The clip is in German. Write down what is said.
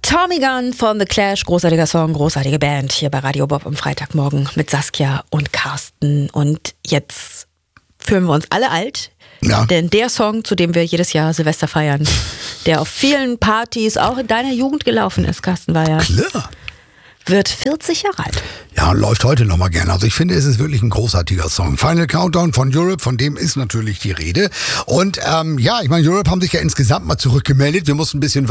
Tommy Gunn von The Clash, großartiger Song, großartige Band hier bei Radio Bob am Freitagmorgen mit Saskia und Carsten. Und jetzt fühlen wir uns alle alt, denn der Song, zu dem wir jedes Jahr Silvester feiern, der auf vielen Partys auch in deiner Jugend gelaufen ist, Carsten Weyer. Klar. Wird 40 Jahre alt. Ja, und läuft heute nochmal gerne. Also ich finde, es ist wirklich ein großartiger Song. Final Countdown von Europe, von dem ist natürlich die Rede. Und ich meine, Europe haben sich ja insgesamt mal zurückgemeldet. Wir mussten ein bisschen